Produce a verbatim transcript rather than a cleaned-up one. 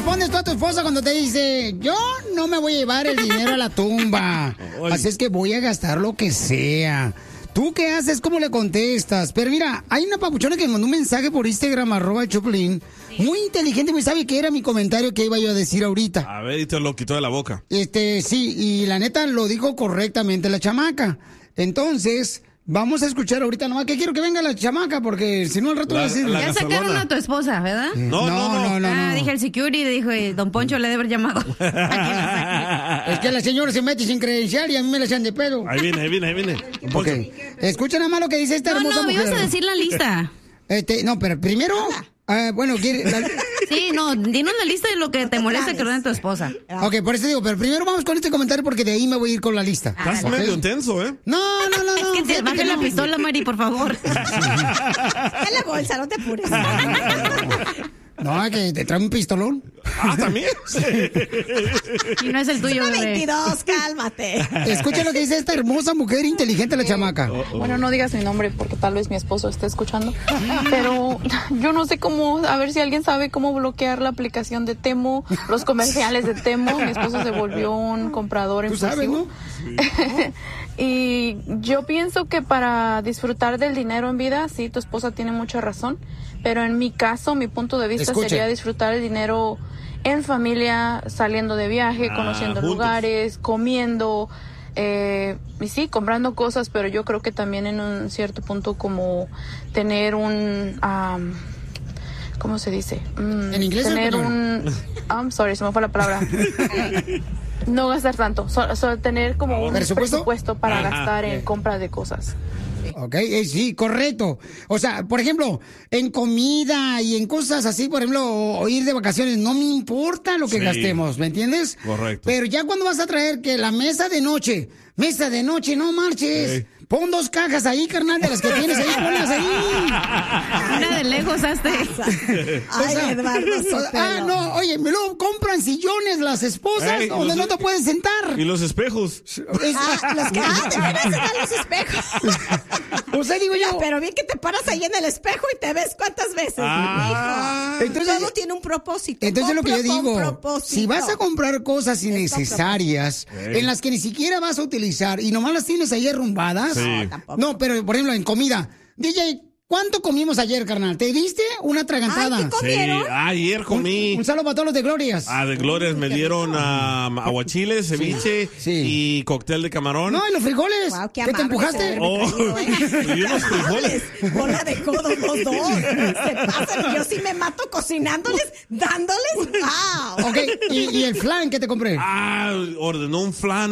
respondes tú a tu esposa cuando te dice, yo no me voy a llevar el dinero a la tumba? Así es que voy a gastar lo que sea. ¿Tú qué haces? ¿Cómo le contestas? Pero mira, hay una papuchona que me mandó un mensaje por Instagram, arroba el Choplin. Muy inteligente, muy sabe que era mi comentario que iba yo a decir ahorita. A ver, y te lo quitó de la boca. Este, sí, y la neta lo dijo correctamente la chamaca. Entonces, vamos a escuchar ahorita nomás que quiero que venga la chamaca, porque si no al rato va a decir... Ya sacaron a tu esposa, ¿verdad? No, no, no. no, no, Ah, no. dije el security, dijo, eh, don Poncho le debe haber llamado. Es que la señora se mete sin credencial y a mí me la echan de pedo. Ahí viene, ahí viene, ahí viene. Ok. Escucha nada más lo que dice esta No, hermosa no, me mujer. ibas a decir la lista. Este, no, pero primero... ah, bueno, quiere... la- Sí, no, dinos la lista de lo que te molesta que ordene tu esposa. Ok, por eso digo, pero primero vamos con este comentario porque de ahí me voy a ir con la lista. Estás ¿Ok? medio intenso, ¿eh? No, no, no, no. Es que te fíjate baje que la no. pistola, Mari, por favor. En la bolsa, no te apures. No, que te trae un pistolón. Ah, ¿también? Y no es el tuyo, Una bebé. veintidós, cálmate. Escucha lo que dice esta hermosa mujer inteligente, la chamaca. Bueno, no digas mi nombre porque tal vez mi esposo esté escuchando, pero yo no sé cómo, a ver si alguien sabe cómo bloquear la aplicación de Temu, los comerciales de Temu. Mi esposo se volvió un comprador Tú sabes, impulsivo. ¿no? Y yo pienso que para disfrutar del dinero en vida, sí, tu esposa tiene mucha razón, pero en mi caso, mi punto de vista Escuche. sería disfrutar el dinero en familia, saliendo de viaje, Ah, conociendo juntos. lugares, comiendo, eh, y sí, comprando cosas, pero yo creo que también en un cierto punto como tener un... am, ¿cómo se dice? Mm, ¿En inglés o en Tener español? un... I'm sorry, se me fue la palabra. No gastar tanto, solo, solo tener como un ¿Presupuesto? presupuesto para Ajá. gastar en compra de cosas. Ok, eh, sí, correcto. O sea, por ejemplo, en comida y en cosas así, por ejemplo, o, o ir de vacaciones, no me importa lo que Sí. gastemos, ¿me entiendes? Correcto. Pero ya cuando vas a traer que la mesa de noche, mesa de noche, no marches. Sí. Pon dos cajas ahí, carnal, de las que tienes ahí, ponlas ahí. Una de lejos, hazte. Ay, Eduardo, sí, ah, pero- no, oye, me lo compran sillones las esposas Ey, donde los- no te puedes sentar. Y los espejos. Es- Ah, los que ah, te van a enseñar los espejos. o sea, digo yo, Pero bien que te paras ahí en el espejo y te ves cuántas veces, Ah. mijo. Entonces- Todo tiene un propósito. entonces lo que yo Compro con digo, propósito. si vas a comprar cosas innecesarias, Ey. en las que ni siquiera vas a utilizar y nomás las tienes ahí arrumbadas, Sí. No, tampoco. no, pero por ejemplo en comida, D J, ¿cuánto comimos ayer, carnal? ¿Te diste una atragantada? Ay, ¿qué Sí, ¿Comieron? ayer comí. Un saludo para todos los de Glorias. Ah, de Glorias me dieron ah, aguachiles, ceviche Sí. y cóctel de camarón. No, y los frijoles. Guau, qué ¿Qué te amable empujaste? se ve. Oh, Qué y unos frijoles. Bola de codos los dos. Se pasan y yo sí me mato cocinándoles, dándoles. ¡Wow! Ok, y, y el flan que te compré. Ah, ordenó un flan